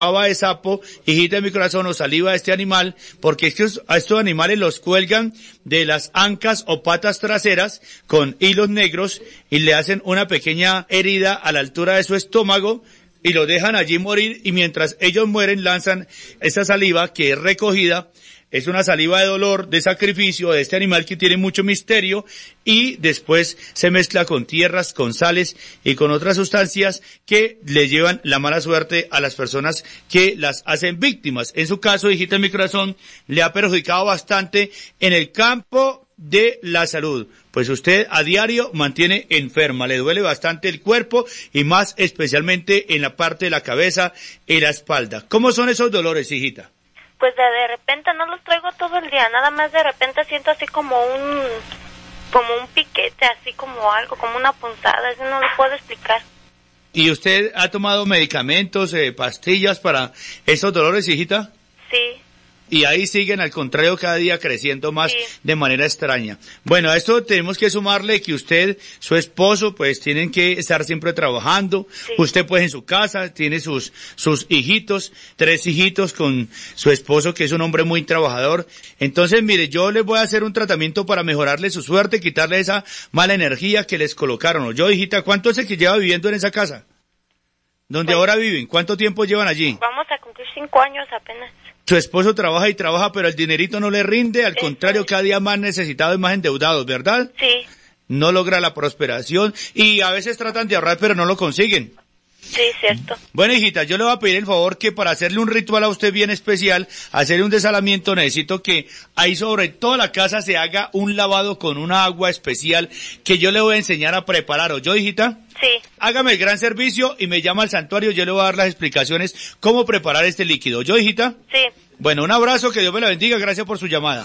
baba de sapo, hijita de mi corazón, o saliva de este animal, porque a estos animales los cuelgan de las ancas o patas traseras con hilos negros y le hacen una pequeña herida a la altura de su estómago y lo dejan allí morir, y mientras ellos mueren lanzan esa saliva que es recogida. Es una saliva de dolor, de sacrificio de este animal que tiene mucho misterio, y después se mezcla con tierras, con sales y con otras sustancias que le llevan la mala suerte a las personas que las hacen víctimas. En su caso, hijita de mi corazón, le ha perjudicado bastante en el campo de la salud, pues usted a diario mantiene enferma, le duele bastante el cuerpo y más especialmente en la parte de la cabeza y la espalda. ¿Cómo son esos dolores, hijita? Pues de repente no los traigo todo el día, nada más de repente siento así como un piquete, así como algo, como una punzada, eso no lo puedo explicar. ¿Y usted ha tomado medicamentos, pastillas para esos dolores, hijita? Sí. Y ahí siguen, al contrario, cada día creciendo más, sí, de manera extraña. Bueno, a esto tenemos que sumarle que usted, su esposo, pues tienen que estar siempre trabajando. Sí. Usted pues en su casa tiene sus hijitos, 3 hijitos con su esposo, que es un hombre muy trabajador. Entonces, mire, yo les voy a hacer un tratamiento para mejorarle su suerte, quitarle esa mala energía que les colocaron. Yo, hijita, ¿cuánto es el que lleva viviendo en esa casa? ¿Donde ahora viven? ¿Cuánto tiempo llevan allí? Vamos a cumplir 5 años apenas. Su esposo trabaja y trabaja, pero el dinerito no le rinde, al contrario, cada día más necesitado y más endeudados, ¿verdad? Sí. No logra la prosperación y a veces tratan de ahorrar, pero no lo consiguen. Sí, cierto. Bueno, hijita, yo le voy a pedir el favor que para hacerle un ritual a usted bien especial, hacerle un desalamiento, necesito que ahí sobre toda la casa se haga un lavado con una agua especial que yo le voy a enseñar a preparar. ¿Oyó, hijita? Sí. Hágame el gran servicio y me llama al santuario, yo le voy a dar las explicaciones cómo preparar este líquido. ¿Oyó, hijita? Sí. Bueno, un abrazo, que Dios me la bendiga, gracias por su llamada.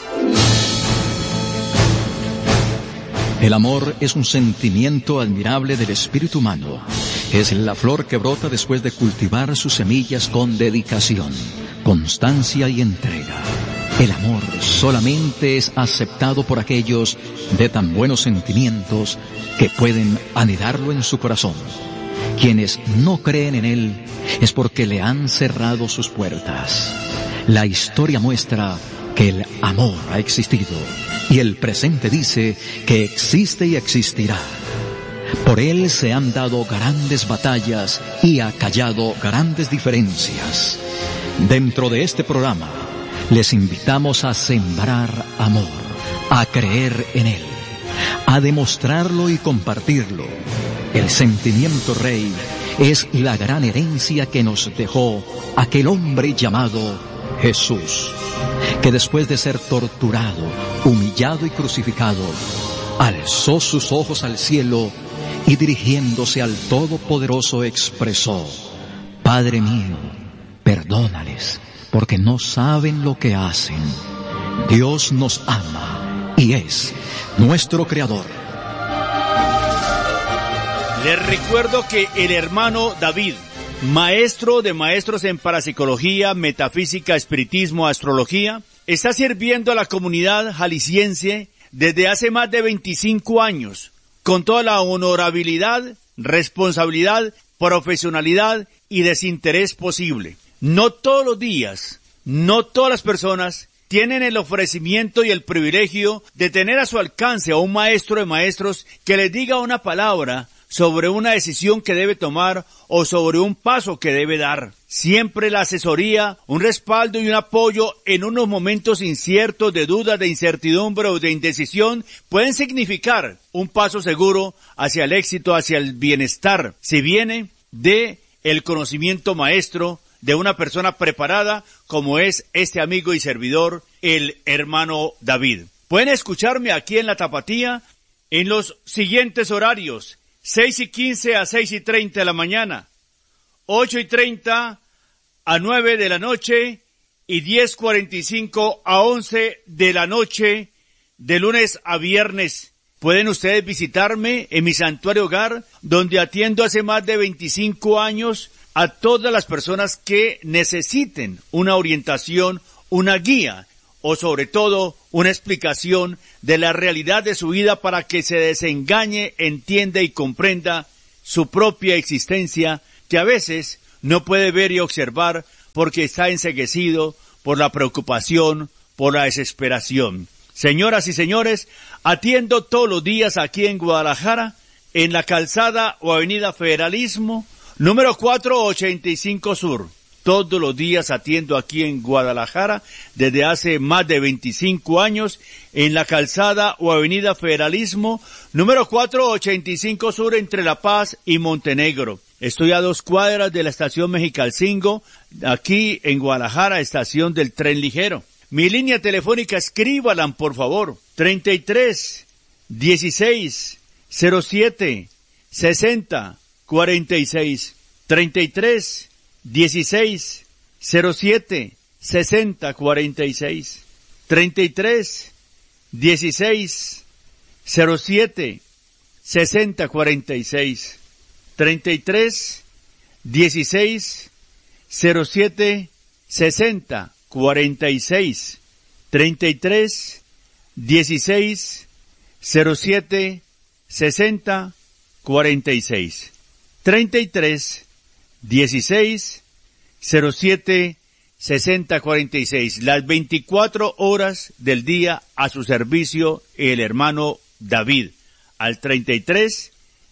El amor es un sentimiento admirable del espíritu humano. Es la flor que brota después de cultivar sus semillas con dedicación, constancia y entrega. El amor solamente es aceptado por aquellos de tan buenos sentimientos que pueden anidarlo en su corazón. Quienes no creen en él es porque le han cerrado sus puertas. La historia muestra que el amor ha existido y el presente dice que existe y existirá. Por él se han dado grandes batallas y ha callado grandes diferencias. Dentro de este programa les invitamos a sembrar amor, a creer en él, a demostrarlo y compartirlo. El sentimiento rey es la gran herencia que nos dejó aquel hombre llamado Jesús, que después de ser torturado, humillado y crucificado, alzó sus ojos al cielo y dirigiéndose al Todopoderoso expresó: Padre mío, perdónales, porque no saben lo que hacen. Dios nos ama y es nuestro Creador. Les recuerdo que el hermano David, maestro de maestros en parapsicología, metafísica, espiritismo, astrología, está sirviendo a la comunidad jalisciense desde hace más de 25 años, con toda la honorabilidad, responsabilidad, profesionalidad y desinterés posible. No todos los días, no todas las personas tienen el ofrecimiento y el privilegio de tener a su alcance a un maestro de maestros que les diga una palabra sobre una decisión que debe tomar o sobre un paso que debe dar. Siempre la asesoría, un respaldo y un apoyo en unos momentos inciertos de duda, de incertidumbre o de indecisión pueden significar un paso seguro hacia el éxito, hacia el bienestar, si viene de el conocimiento maestro de una persona preparada como es este amigo y servidor, el hermano David. Pueden escucharme aquí en La Tapatía en los siguientes horarios: 6:15 a 6:30 de la mañana, 8:30 a 9 de la noche y 10:45 a 11 de la noche, de lunes a viernes. Pueden ustedes visitarme en mi santuario hogar, donde atiendo hace más de 25 años a todas las personas que necesiten una orientación, una guía o sobre todo una explicación de la realidad de su vida para que se desengañe, entienda y comprenda su propia existencia, que a veces no puede ver y observar porque está enceguecido por la preocupación, por la desesperación. Señoras y señores, atiendo todos los días aquí en Guadalajara, en la calzada o avenida Federalismo, número 485 Sur. Todos los días atiendo aquí en Guadalajara, desde hace más de 25 años, en la calzada o avenida Federalismo, número 485 Sur, entre La Paz y Montenegro. Estoy a 2 cuadras de la estación Mexicalcingo, aquí en Guadalajara, estación del tren ligero. Mi línea telefónica, escríbalan por favor, 33 16 07 60 46, 33 16 07 60 46, 33 16 07 60 46, 33 16 07 60 46, 33 16 07 60 46, 33 16 07 60 46. Las 24 horas del día a su servicio, el hermano David, al 33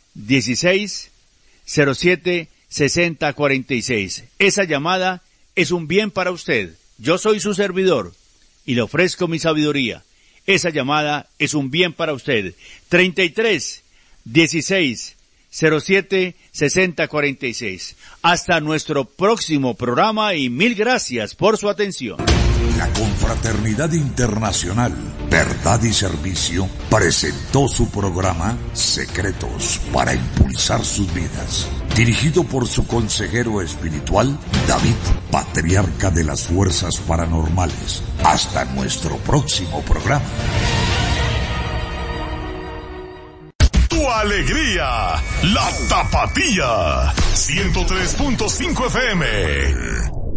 16 07 60 46. Esa llamada es un bien para usted. Yo soy su servidor y le ofrezco mi sabiduría. Esa llamada es un bien para usted. 33 16 07 60 46. Hasta nuestro próximo programa y mil gracias por su atención. La Confraternidad Internacional Verdad y Servicio presentó su programa Secretos para Impulsar Sus Vidas, dirigido por su consejero espiritual David, patriarca de las fuerzas paranormales. Hasta nuestro próximo programa. Tu alegría, la Tapatía, 103.5 FM.